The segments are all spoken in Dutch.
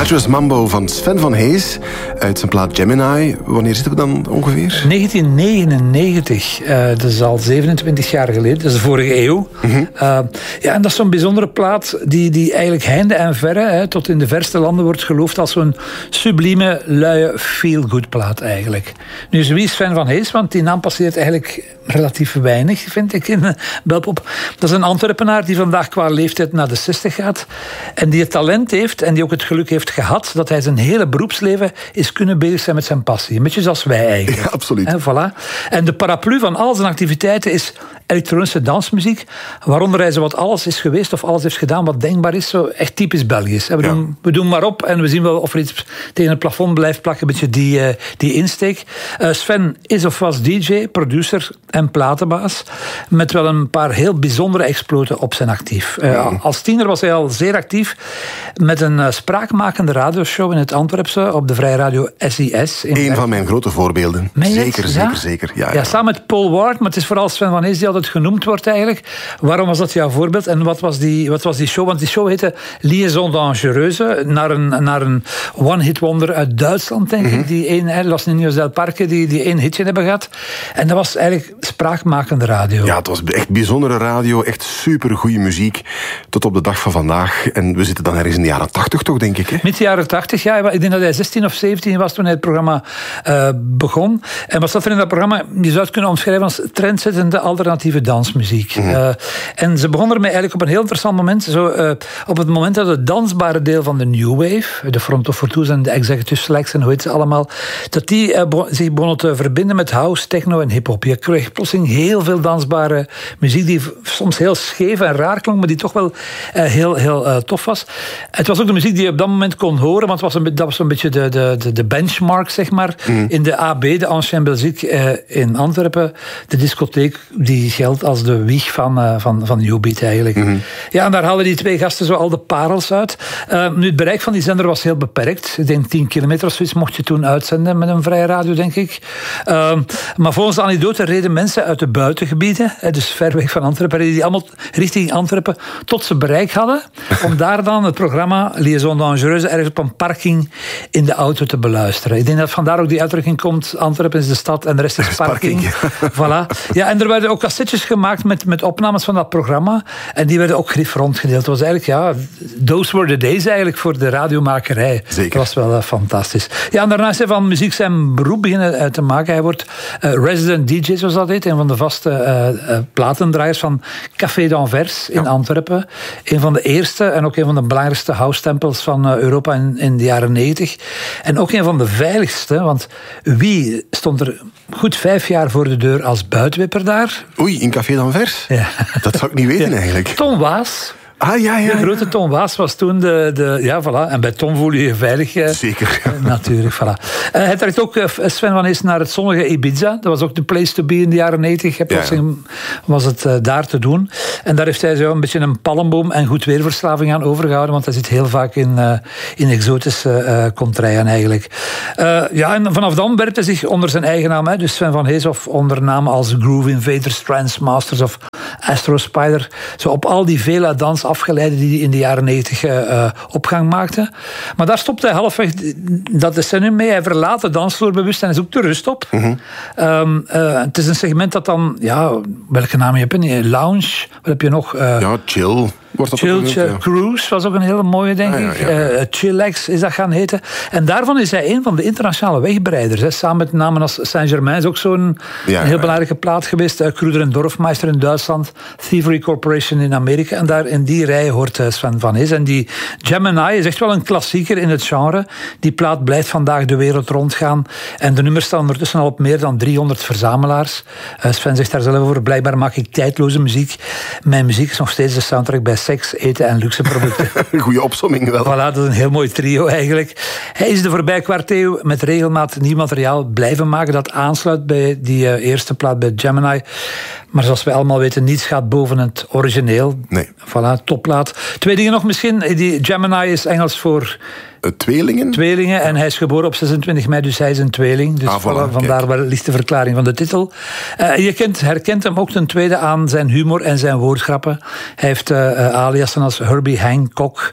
Fatuous Mambo van Sven Van Hees uit zijn plaat Gemini. Wanneer zitten we dan ongeveer? 1999. Dat is al 27 jaar geleden. Dat is de vorige eeuw. Mm-hmm. En dat is zo'n bijzondere plaat die eigenlijk heinde en verre, tot in de verste landen wordt geloofd als zo'n sublieme, luie, feel-good plaat eigenlijk. Nu, wie is Sven Van Hees? Want die naam passeert eigenlijk relatief weinig, vind ik, in Belpop. Dat is een Antwerpenaar die vandaag qua leeftijd naar de 60 gaat. En die het talent heeft en die ook het geluk heeft gehad dat hij zijn hele beroepsleven is kunnen bezig zijn met zijn passie. Een beetje zoals wij eigenlijk. Ja, absoluut. Voilà. En de paraplu van al zijn activiteiten is elektronische dansmuziek, waaronder hij zowat alles is geweest of alles heeft gedaan wat denkbaar is. Zo echt typisch Belgisch. We doen maar op en we zien wel of er iets tegen het plafond blijft plakken. Een beetje die insteek. Sven is of was DJ, producer en platenbaas. Met wel een paar heel bijzondere exploten op zijn actief. Als tiener was hij al zeer actief met een spraakmakende radioshow in het Antwerpse op de Vrije Radio SIS. Een van mijn grote voorbeelden. Zeker. Ja. Samen met Paul Ward, maar het is vooral Sven Van Hees die altijd genoemd wordt eigenlijk. Waarom was dat jouw voorbeeld en wat was die show? Want die show heette Liaison Dangereuse, naar een one-hit wonder uit Duitsland, denk ik. Die Los Niños del Parque, die één hitje hebben gehad. En dat was eigenlijk spraakmakende radio. Ja, het was echt bijzondere radio, echt supergoeie muziek, tot op de dag van vandaag. En we zitten dan ergens in de jaren 80 toch, denk ik, hè? Midden jaren 80, ja. Ik denk dat hij 16 of 17 was toen hij het programma begon. En wat zat er in dat programma? Je zou het kunnen omschrijven als trendzettende alternatieve dansmuziek. En ze begonnen ermee eigenlijk op een heel interessant moment. Op het moment dat het dansbare deel van de New Wave, de Front of Fortuna en de Executive Selects en hoe heet ze allemaal, dat die zich begonnen te verbinden met house, techno en hip-hop. Je kreeg plotseling heel veel dansbare muziek die soms heel scheef en raar klonk, maar die toch wel heel tof was. Het was ook de muziek die je op dat moment kon horen, want dat was een beetje de benchmark, zeg maar, in de AB, de Ancien Belgique in Antwerpen. De discotheek die geldt als de wieg van New Beat eigenlijk. Ja, en daar haalden die twee gasten zo al de parels uit. Nu, het bereik van die zender was heel beperkt. Ik denk 10 kilometer of zoiets mocht je toen uitzenden met een vrije radio, denk ik. Maar volgens de anekdote reden mensen uit de buitengebieden, dus ver weg van Antwerpen, die allemaal richting Antwerpen tot ze bereik hadden, om daar dan het programma Liaison Dangereuse ergens op een parking in de auto te beluisteren. Ik denk dat vandaar ook die uitdrukking komt, Antwerpen is de stad en de rest is parking. Voilà. Ja, en er werden ook cassettes gemaakt met opnames van dat programma en die werden ook grif rondgedeeld. Het was eigenlijk, those were the days eigenlijk voor de radiomakerij. Zeker. Dat was wel fantastisch. Ja, en daarna is hij van muziek zijn beroep beginnen te maken. Hij wordt resident DJ, zoals dat heet, een van de vaste platendraaiers van Café d'Anvers in Antwerpen. Een van de eerste en ook een van de belangrijkste house-tempels van Europa in de jaren 90. En ook een van de veiligste, want wie stond er goed 5 jaar voor de deur als buitenwipper daar? Oei, in Café d'Anvers? Ja. Dat zou ik niet weten eigenlijk. Tom Waas. Ja. De grote Tom Waas was toen voilà. En bij Tom voel je je veilig. Zeker. Natuurlijk, voilà. Hij trekt ook Sven Van Hees naar het zonnige Ibiza. Dat was ook de place to be in de jaren 90. Plotseling was het daar te doen. En daar heeft hij zo een beetje een palmboom en goed weerverslaving aan overgehouden. Want hij zit heel vaak in exotische contraien eigenlijk. En vanaf dan werpt hij zich onder zijn eigen naam. Dus Sven Van Hees of onder namen als Groove Invaders, Trance Masters of Astro Spider. Zo op al die vele dansafgeleiden die hij in de jaren 90 opgang maakte. Maar daar stopt hij halfweg dat decennium mee. Hij verlaat de dansvloer bewust en hij zoekt de rust op. Het is een segment dat dan, welke naam heb je? Lounge, wat heb je nog? Chill. Cruise was ook een hele mooie, denk ik. Chillax is dat gaan heten. En daarvan is hij een van de internationale wegbreiders. Samen met namen als Saint-Germain is ook zo'n heel belangrijke plaat geweest. Kruder en Dorfmeister in Duitsland. Thievery Corporation in Amerika. En daar in die rij hoort Sven Van Hees. En die Gemini is echt wel een klassieker in het genre. Die plaat blijft vandaag de wereld rondgaan. En de nummers staan ondertussen al op meer dan 300 verzamelaars. Sven zegt daar zelf over. Blijkbaar maak ik tijdloze muziek. Mijn muziek is nog steeds de soundtrack bij seks, eten en luxe producten. Goeie opsomming wel. Voilà, dat is een heel mooi trio eigenlijk. Hij is de voorbij kwart eeuw met regelmaat nieuw materiaal blijven maken dat aansluit bij die eerste plaat bij Gemini. Maar zoals wij allemaal weten, niets gaat boven het origineel. Nee. Voilà, topplaat. 2 dingen nog misschien. Die Gemini is Engels voor tweelingen. En hij is geboren op 26 mei, dus hij is een tweeling. Dus vandaar waar ligt de verklaring van de titel. Je herkent hem ook ten tweede aan zijn humor en zijn woordgrappen. Hij heeft aliasen als Herbie Hancock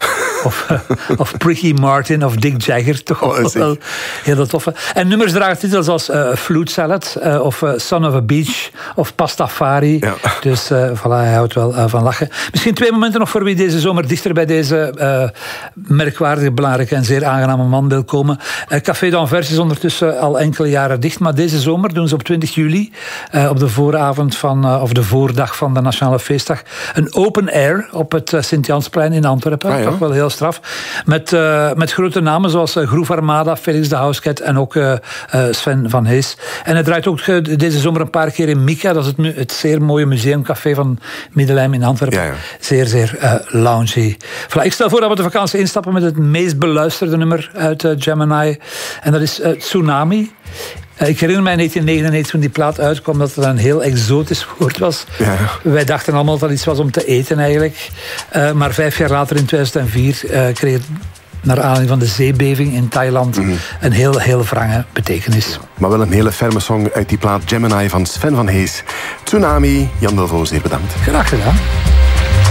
of Ricky Martin of Dick Jagger. Toch wel heel toffe. En nummers dragen titels als Fruit Salad of Son of a Beach of Pastafari. Ja. Dus voilà, hij houdt wel van lachen. Misschien 2 momenten nog voor wie deze zomer dichter bij deze merkwaardige, belangrijke en zeer aangename man wil komen. Café d'Anvers is ondertussen al enkele jaren dicht, maar deze zomer doen ze op 20 juli, op de vooravond of de voordag van de Nationale Feestdag, een open air op het Sint-Jansplein in Antwerpen. Toch wel heel straf. Met grote namen zoals Groove Armada, Felix de Housecat en ook Sven van Hees. En het draait ook deze zomer een paar keer in Mika. Dat is het zeer mooie museumcafé van Middelheim in Antwerpen. Ja. Zeer, zeer loungy. Voilà, ik stel voor dat we de vakantie instappen met het meest beluisterde nummer uit Gemini. En dat is Tsunami. Ik herinner mij in 1999 toen die plaat uitkwam dat het een heel exotisch woord was. Ja. Wij dachten allemaal dat het iets was om te eten eigenlijk. Maar 5 jaar later in 2004 kreeg het naar aanleiding van de zeebeving in Thailand een heel wrange betekenis. Ja, maar wel een hele ferme song uit die plaat Gemini van Sven van Hees. Tsunami, Jan Delvaux, zeer bedankt. Graag gedaan.